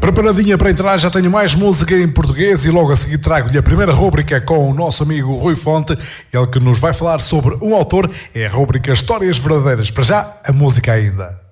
Preparadinha para entrar, já tenho mais música em português e logo a seguir trago-lhe a primeira rúbrica com o nosso amigo Rui Fonte, ele que nos vai falar sobre um autor, é a rúbrica Histórias Verdadeiras. Para já, a música ainda.